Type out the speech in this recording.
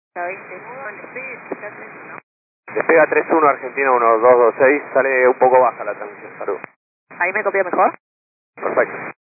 Despega 31 Argentina 1226, sale un poco baja la transmisión, saludos. ¿Ahí me copia mejor? Perfecto.